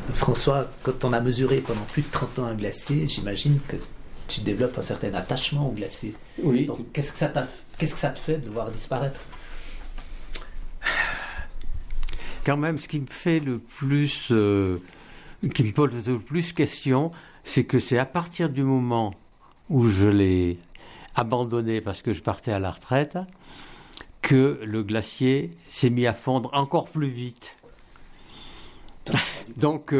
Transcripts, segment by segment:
François, quand on a mesuré pendant plus de 30 ans un glacier, j'imagine que tu développes un certain attachement au glacier. Oui. Donc, qu'est-ce que ça te fait de le voir disparaître? Quand même, ce qui me fait le plus, qui me pose le plus question, c'est que c'est à partir du moment où je l'ai abandonné parce que je partais à la retraite, que le glacier s'est mis à fondre encore plus vite. Donc,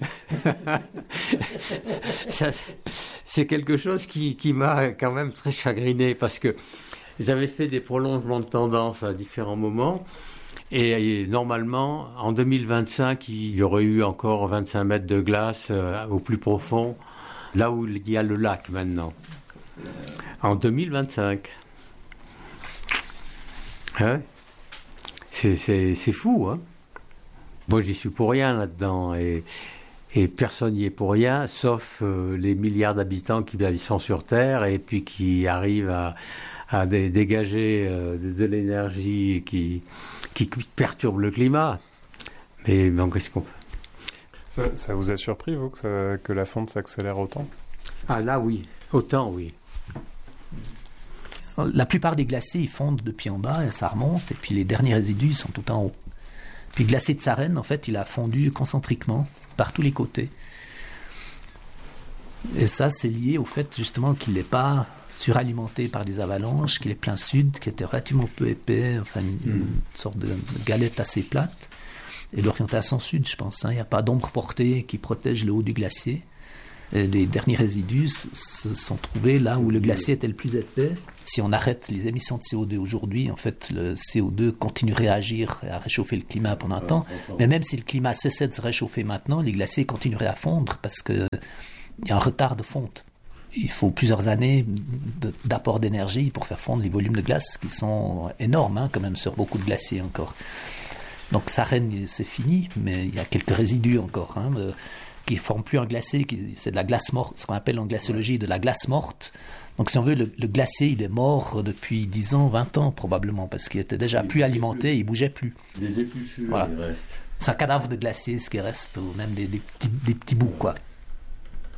ça, c'est quelque chose qui m'a quand même très chagriné parce que j'avais fait des prolongements de tendance à différents moments et normalement, en 2025, il y aurait eu encore 25 mètres de glace au plus profond, là où il y a le lac maintenant. En 2025. Hein? C'est fou, hein? Moi, j'y suis pour rien là-dedans, et personne n'y est pour rien, sauf les milliards d'habitants qui sont sur Terre et puis qui arrivent à dégager de l'énergie qui perturbe le climat. Mais bon, qu'est-ce qu'on fait? Ça vous a surpris, vous, que la fonte s'accélère autant? Ah là, oui. Autant, oui. La plupart des glaciers, ils fondent depuis en bas, et ça remonte, et puis les derniers résidus, ils sont tout en haut. Puis le glacier de Sarenne, en fait, il a fondu concentriquement par tous les côtés. Et ça, c'est lié au fait, justement, qu'il n'est pas suralimenté par des avalanches, qu'il est plein sud, qui était relativement peu épais, enfin une sorte de galette assez plate. Et l'orientation sud, je pense. Il n'y a pas d'ombre portée qui protège le haut du glacier. Et les derniers résidus se sont trouvés là où le glacier était le plus épais. Si on arrête les émissions de CO2 aujourd'hui, en fait, le CO2 continuerait à agir et à réchauffer le climat pendant un temps. Mais même si le climat cessait de se réchauffer maintenant, les glaciers continueraient à fondre parce qu'il y a un retard de fonte. Il faut plusieurs années d'apport d'énergie pour faire fondre les volumes de glace qui sont énormes, quand même, sur beaucoup de glaciers encore. Donc Sarenne, c'est fini, mais il y a quelques résidus encore, qui ne forment plus un glacier, c'est de la glace morte, ce qu'on appelle en glaciologie de la glace morte. Donc si on veut, le glacier, il est mort depuis 10 ans, 20 ans probablement, parce qu'il était déjà plus alimenté, il ne bougeait plus. Des épluchures, voilà. il reste. C'est un cadavre de glacier, ce qui reste, ou même des petits bouts, quoi.